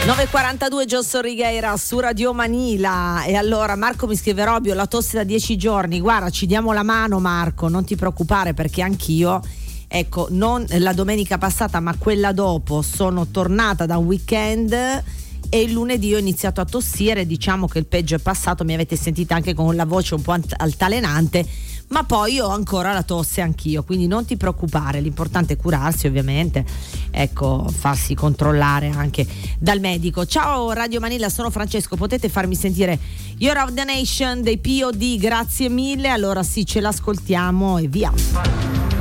9:42 Johnson Righeira su Radio Manila. E allora Marco mi scrive: Robby, ho la tosse da 10 giorni, guarda, ci diamo la mano Marco, non ti preoccupare, perché anch'io, ecco, non la domenica passata ma quella dopo, sono tornata da un weekend e il lunedì ho iniziato a tossire. Diciamo che il peggio è passato, mi avete sentita anche con la voce un po' altalenante, ma poi ho ancora la tosse anch'io, quindi non ti preoccupare, l'importante è curarsi, ovviamente, ecco, farsi controllare anche dal medico. Ciao Radio Manila, sono Francesco, potete farmi sentire You're of the Nation dei POD, grazie mille. Allora sì, ce l'ascoltiamo e via.